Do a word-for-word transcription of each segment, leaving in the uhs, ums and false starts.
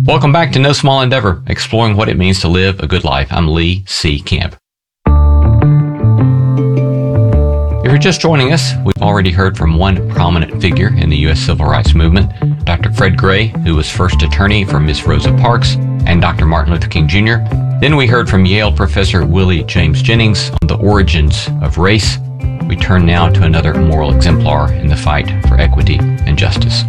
Welcome back to No Small Endeavor, exploring what it means to live a good life. I'm Lee C. Camp. If you're just joining us, we've already heard from one prominent figure in the U S Civil Rights Movement, Doctor Fred Gray, who was first attorney for Miss Rosa Parks, and Doctor Martin Luther King Junior Then we heard from Yale professor Willie James Jennings on the origins of race. We turn now to another moral exemplar in the fight for equity and justice.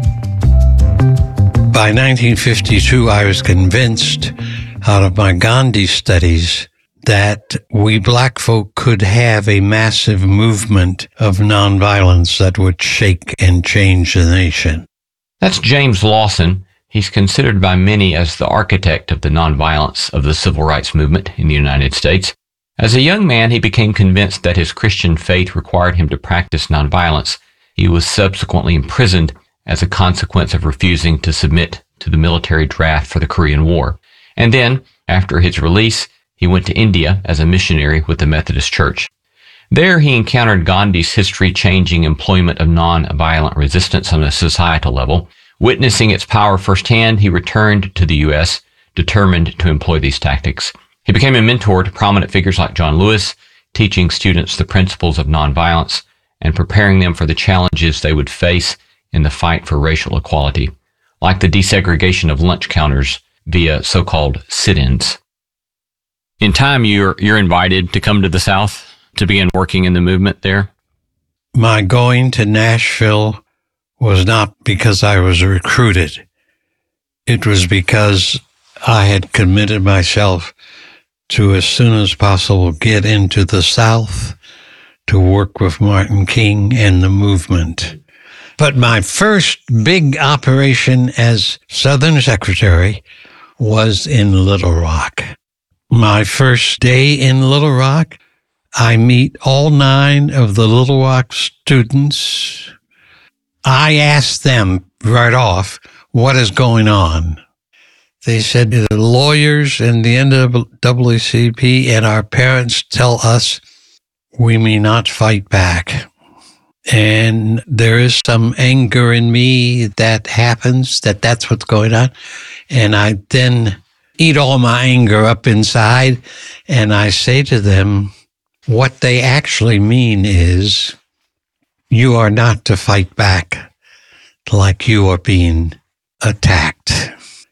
By nineteen fifty-two, I was convinced out of my Gandhi studies that we black folk could have a massive movement of nonviolence that would shake and change the nation. That's James Lawson. He's considered by many as the architect of the nonviolence of the civil rights movement in the United States. As a young man, he became convinced that his Christian faith required him to practice nonviolence. He was subsequently imprisoned as a consequence of refusing to submit to the military draft for the Korean War. And then, after his release, he went to India as a missionary with the Methodist Church. There, he encountered Gandhi's history-changing employment of non-violent resistance on a societal level. Witnessing its power firsthand, he returned to the U S, determined to employ these tactics. He became a mentor to prominent figures like John Lewis, teaching students the principles of nonviolence and preparing them for the challenges they would face in the fight for racial equality, like the desegregation of lunch counters via so-called sit-ins. In time, you're you're invited to come to the South to begin working in the movement there? My going to Nashville was not because I was recruited. It was because I had committed myself to, as soon as possible, get into the South to work with Martin King and the movement. But my first big operation as Southern Secretary was in Little Rock. My first day in Little Rock, I meet all nine of the Little Rock students. I asked them right off, what is going on? They said, the lawyers and the N double A C P and our parents tell us we may not fight back. And there is some anger in me that happens, that that's what's going on. And I then eat all my anger up inside, and I say to them, what they actually mean is, you are not to fight back like you are being attacked.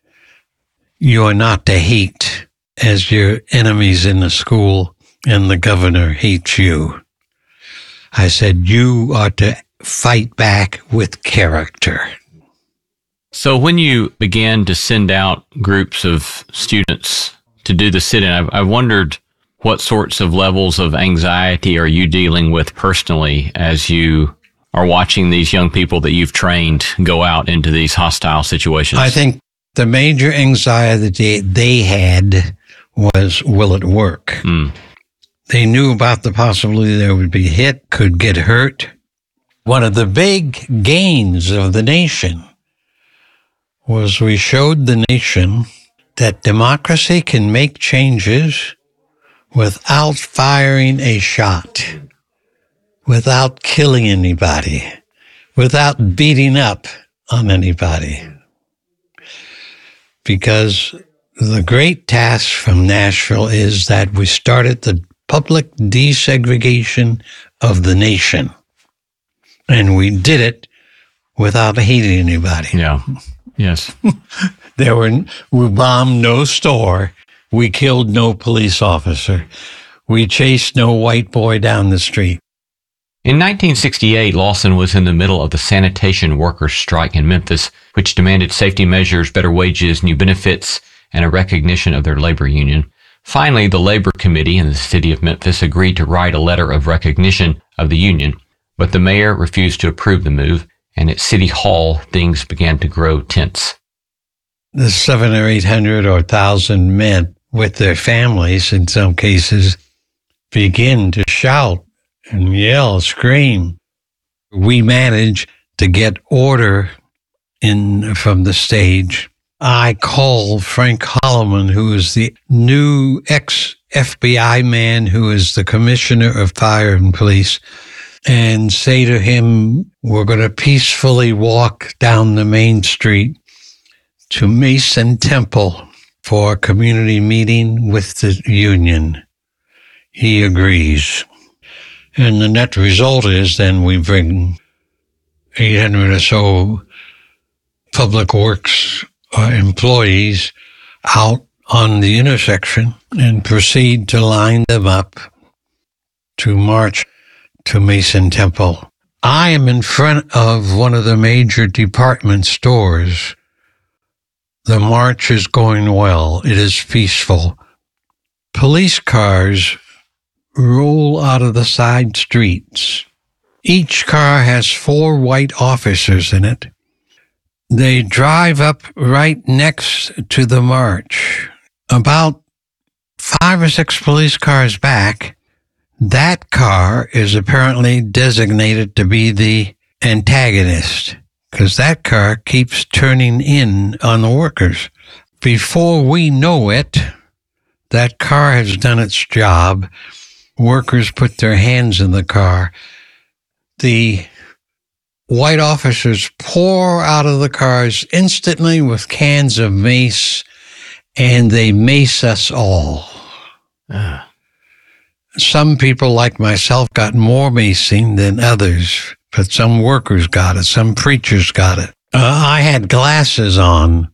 You are not to hate as your enemies in the school and the governor hates you. I said, you are to fight back with character. So when you began to send out groups of students to do the sit-in, I've, I've wondered what sorts of levels of anxiety are you dealing with personally as you are watching these young people that you've trained go out into these hostile situations? I think the major anxiety they had was, will it work? Mm. They knew about the possibility they would be hit, could get hurt. One of the big gains of the nation was we showed the nation that democracy can make changes without firing a shot, without killing anybody, without beating up on anybody. Because the great task from Nashville is that we started the public desegregation of the nation. And we did it without hating anybody. Yeah. Yes. There were, we bombed no store. We killed no police officer. We chased no white boy down the street. In nineteen sixty-eight, Lawson was in the middle of the sanitation workers' strike in Memphis, which demanded safety measures, better wages, new benefits, and a recognition of their labor union. Finally, the Labor Committee in the city of Memphis agreed to write a letter of recognition of the union, but the mayor refused to approve the move, and at City Hall, things began to grow tense. The seven or eight hundred or thousand men with their families, in some cases, begin to shout and yell, scream. We managed to get order in from the stage. I called Frank Holloman, who is the new ex-F B I man who is the commissioner of fire and police, and say to him, we're going to peacefully walk down the main street to Mason Temple for a community meeting with the union. He agrees. And the net result is then we bring eight hundred or so public works uh, employees out on the intersection and proceed to line them up to march to Mason Temple. I am in front of one of the major department stores. The march is going well. It is peaceful. Police cars roll out of the side streets. Each car has four white officers in it. They drive up right next to the march. About five or six police cars back, that car is apparently designated to be the antagonist, because that car keeps turning in on the workers. Before we know it, that car has done its job. Workers put their hands in the car. The white officers pour out of the cars instantly with cans of mace, and they mace us all. Uh. Some people like myself got more macing than others, but some workers got it. Some preachers got it. Uh, I had glasses on,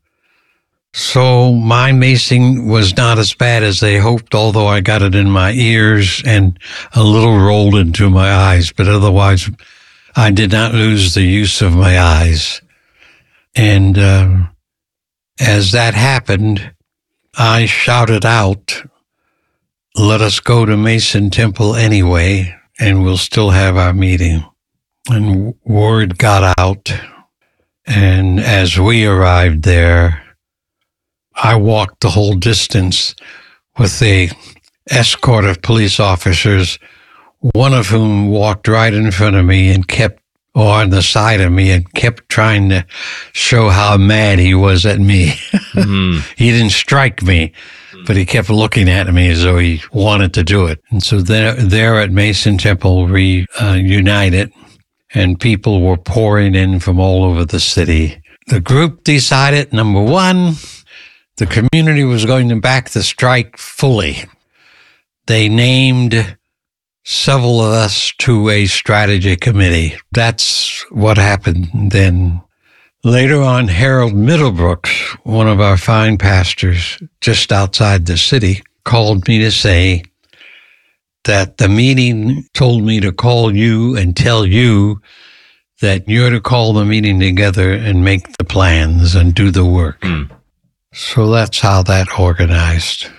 so my macing was not as bad as they hoped, although I got it in my ears and a little rolled into my eyes. But otherwise, I did not lose the use of my eyes. And uh, as that happened, I shouted out, "Let us go to Mason Temple anyway, and we'll still have our meeting." And word got out, and as we arrived there, I walked the whole distance with a escort of police officers, one of whom walked right in front of me and kept, or on the side of me, and kept trying to show how mad he was at me. Mm. He didn't strike me, but he kept looking at me as though he wanted to do it. And so there, there at Mason Temple, we uh, united, and people were pouring in from all over the city. The group decided, number one, the community was going to back the strike fully. They named several of us to a strategy committee. That's what happened then. Later on, Harold Middlebrooks, one of our fine pastors just outside the city, called me to say that the meeting told me to call you and tell you that you're to call the meeting together and make the plans and do the work. Mm. So that's how that organized.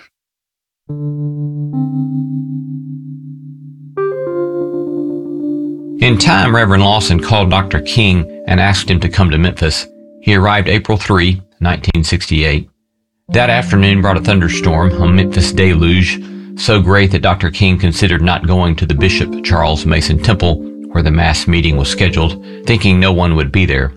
In time, Reverend Lawson called Doctor King and asked him to come to Memphis. He arrived April third, nineteen sixty-eight. That afternoon brought a thunderstorm, a Memphis deluge, so great that Doctor King considered not going to the Bishop Charles Mason Temple, where the mass meeting was scheduled, thinking no one would be there.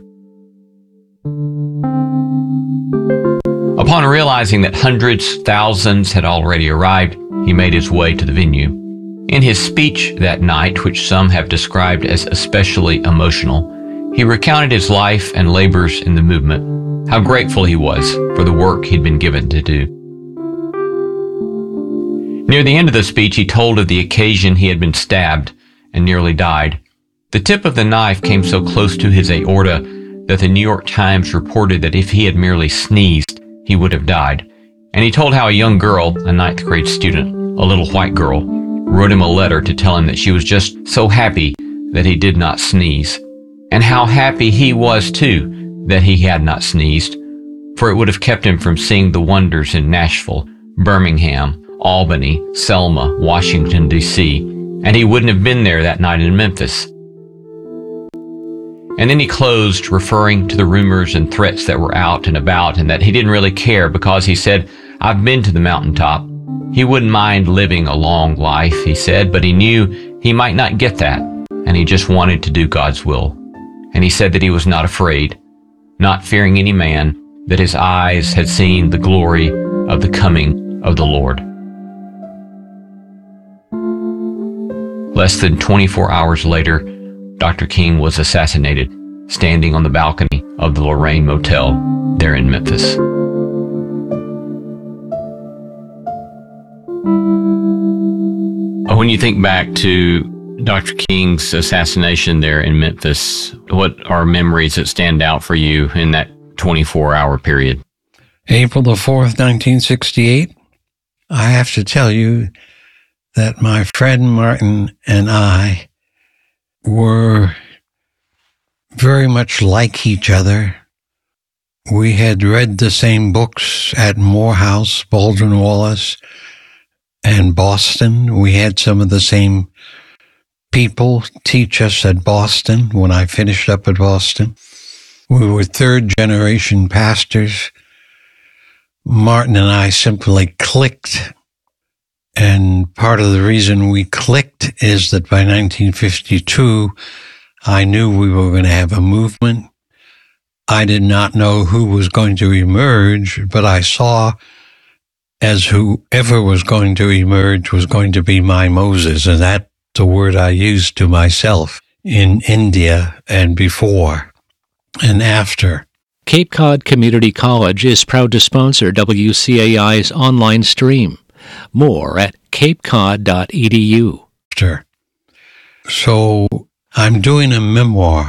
Upon realizing that hundreds, thousands had already arrived, he made his way to the venue. In his speech that night, which some have described as especially emotional, he recounted his life and labors in the movement, how grateful he was for the work he'd been given to do. Near the end of the speech, he told of the occasion he had been stabbed and nearly died. The tip of the knife came so close to his aorta that the New York Times reported that if he had merely sneezed, he would have died. And he told how a young girl, a ninth grade student, a little white girl, wrote him a letter to tell him that she was just so happy that he did not sneeze, and how happy he was too that he had not sneezed, for it would have kept him from seeing the wonders in Nashville, Birmingham, Albany, Selma, Washington, D C, and he wouldn't have been there that night in Memphis. And then he closed, referring to the rumors and threats that were out and about, and that he didn't really care because he said, "I've been to the mountaintop." He wouldn't mind living a long life, he said, but he knew he might not get that, and he just wanted to do God's will. And he said that he was not afraid, not fearing any man, that his eyes had seen the glory of the coming of the Lord. Less than twenty-four hours later, Doctor King was assassinated, standing on the balcony of the Lorraine Motel. there in Memphis. When you think back to Doctor King's assassination there in Memphis, what are memories that stand out for you in that twenty-four hour period? April the fourth, nineteen sixty-eight. I have to tell you that my friend Martin and I were very much like each other. We had read the same books at Morehouse, Baldwin Wallace, and Boston. We had some of the same people teach us at Boston when I finished up at Boston. We were third generation pastors. Martin and I simply clicked. And part of the reason we clicked is that by nineteen fifty-two, I knew we were going to have a movement. I did not know who was going to emerge, but I saw as whoever was going to emerge was going to be my Moses, and that's the word I used to myself in India and before and after. Cape Cod Community College is proud to sponsor W C A I's online stream. More at cape cod dot e d u. So I'm doing a memoir